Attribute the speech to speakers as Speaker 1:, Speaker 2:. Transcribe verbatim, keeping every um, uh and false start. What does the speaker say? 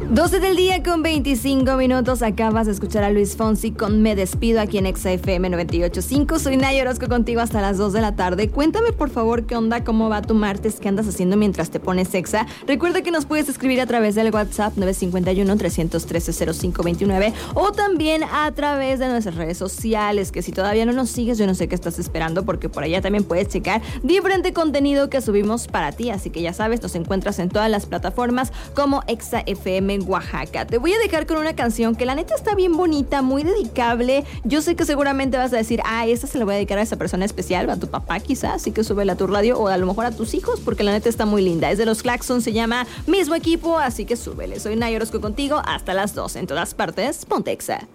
Speaker 1: doce del día con veinticinco minutos. Acabas de escuchar a Luis Fonsi con Me Despido aquí en Exa F M noventa y ocho punto cinco. Soy Naya Orozco contigo hasta las dos de la tarde. Cuéntame por favor qué onda, cómo va tu martes, qué andas haciendo mientras te pones Exa. Recuerda que nos puedes escribir a través del WhatsApp nueve cinco uno, tres uno tres, cero cinco dos nueve o también a través de nuestras redes sociales, que si todavía no nos sigues, yo no sé qué estás esperando, porque por allá también puedes checar diferente contenido que subimos para ti. Así que ya sabes, nos encuentras en todas las plataformas como Exa F M Oaxaca. Te voy a dejar con una canción que la neta está bien bonita, muy dedicable. Yo sé que seguramente vas a decir, ah, esta se la voy a dedicar a esa persona especial, a tu papá quizás, así que súbela a tu radio, o a lo mejor a tus hijos, porque la neta está muy linda. Es de los Claxon, se llama Mismo Equipo, así que súbele. Soy Naya Orozco contigo hasta las dos. En todas partes, ponte Exa.